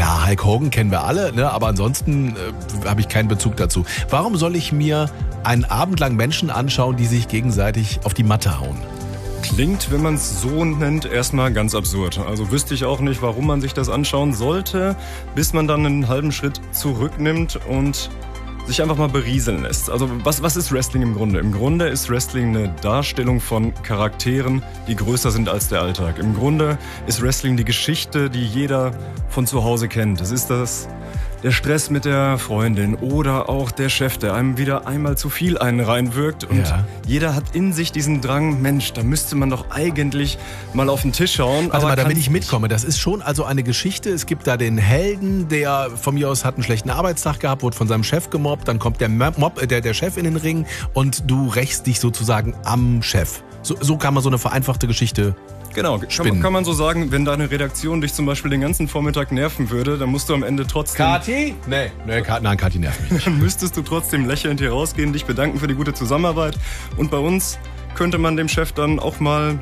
klar, Hulk Hogan kennen wir alle, ne? Aber ansonsten habe ich keinen Bezug dazu. Warum soll ich mir einen Abend lang Menschen anschauen, die sich gegenseitig auf die Matte hauen? Klingt, wenn man es so nennt, erstmal ganz absurd. Also wüsste ich auch nicht, warum man sich das anschauen sollte, bis man dann einen halben Schritt zurücknimmt und sich einfach mal berieseln lässt. Also was ist Wrestling im Grunde? Im Grunde ist Wrestling eine Darstellung von Charakteren, die größer sind als der Alltag. Im Grunde ist Wrestling die Geschichte, die jeder von zu Hause kennt. Es ist der Stress mit der Freundin oder auch der Chef, der einem wieder einmal zu viel einen reinwirkt. Und jeder hat in sich diesen Drang, Mensch, da müsste man doch eigentlich mal auf den Tisch schauen. Warte mal, damit ich mitkomme, das ist schon also eine Geschichte. Es gibt da den Helden, der von mir aus hat einen schlechten Arbeitstag gehabt, wurde von seinem Chef gemobbt, dann kommt der Chef in den Ring und du rächst dich sozusagen am Chef. So kann man so eine vereinfachte Geschichte Genau, kann man so sagen, wenn deine Redaktion dich zum Beispiel den ganzen Vormittag nerven würde, dann musst du am Ende trotzdem... Kathi? Nein, Kathi nervt mich nicht. Dann müsstest du trotzdem lächelnd hier rausgehen, dich bedanken für die gute Zusammenarbeit. Und bei uns könnte man dem Chef dann auch mal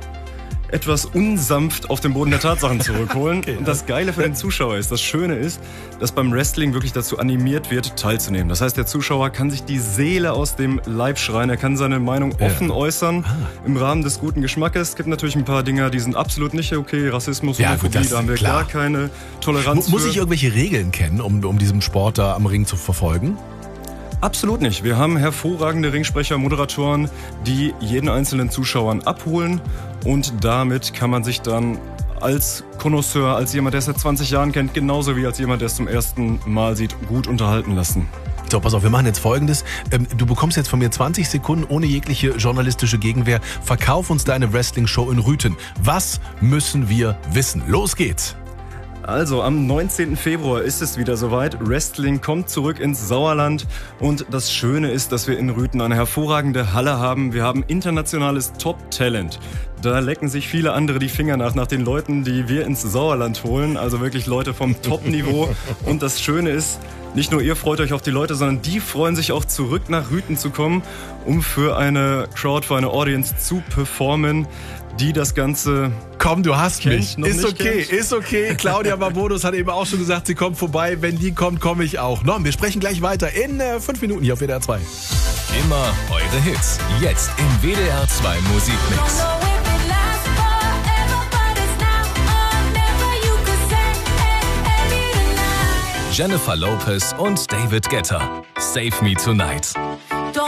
etwas unsanft auf den Boden der Tatsachen zurückholen. Okay, und das Geile für den Zuschauer ist, das Schöne ist, dass beim Wrestling wirklich dazu animiert wird, teilzunehmen. Das heißt, der Zuschauer kann sich die Seele aus dem Leib schreien, er kann seine Meinung offen äußern, im Rahmen des guten Geschmackes. Es gibt natürlich ein paar Dinge, die sind absolut nicht okay, Rassismus, Homophobie, da haben wir gar keine Toleranz Muss ich irgendwelche Regeln kennen, um diesen Sport da am Ring zu verfolgen? Absolut nicht. Wir haben hervorragende Ringsprecher, Moderatoren, die jeden einzelnen Zuschauern abholen und damit kann man sich dann als Connoisseur, als jemand, der es seit 20 Jahren kennt, genauso wie als jemand, der es zum ersten Mal sieht, gut unterhalten lassen. So, pass auf, wir machen jetzt Folgendes. Du bekommst jetzt von mir 20 Sekunden ohne jegliche journalistische Gegenwehr. Verkauf uns deine Wrestling-Show in Rüthen. Was müssen wir wissen? Los geht's! Also, am 19. Februar ist es wieder soweit. Wrestling kommt zurück ins Sauerland. Und das Schöne ist, dass wir in Rüthen eine hervorragende Halle haben. Wir haben internationales Top-Talent. Da lecken sich viele andere die Finger nach den Leuten, die wir ins Sauerland holen. Also wirklich Leute vom Top-Niveau. Und das Schöne ist, nicht nur ihr freut euch auf die Leute, sondern die freuen sich auch zurück nach Rüthen zu kommen, um für eine Crowd, für eine Audience zu performen, die das Ganze... Komm, du hast mich. Ist okay. Claudia Barbodus hat eben auch schon gesagt, sie kommt vorbei. Wenn die kommt, komme ich auch. Wir sprechen gleich weiter in 5 Minuten hier auf WDR 2. Immer eure Hits. Jetzt im WDR 2 Musikmix. Jennifer Lopez und David Guetta. Save Me Tonight.